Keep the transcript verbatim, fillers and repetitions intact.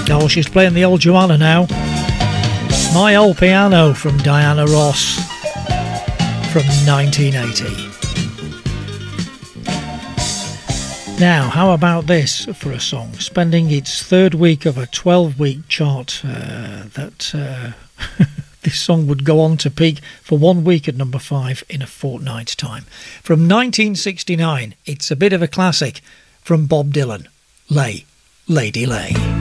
Oh, she's playing the old Joanna now. My Old Piano from Diana Ross from nineteen eighty. Now, how about this for a song spending its third week of a twelve-week chart uh, that uh, this song would go on to peak for one week at number five in a fortnight's time. From nineteen sixty-nine, it's a bit of a classic from Bob Dylan, Lay, Lady Lay.